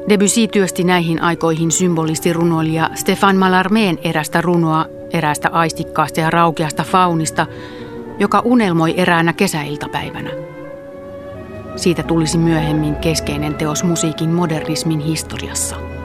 Debussy työsti näihin aikoihin symbolistirunoilija Stéphane Mallarmén erästä runoa eräästä aistikkaasta ja raukeasta faunista, joka unelmoi eräänä kesäiltapäivänä. Siitä tulisi myöhemmin keskeinen teos musiikin modernismin historiassa.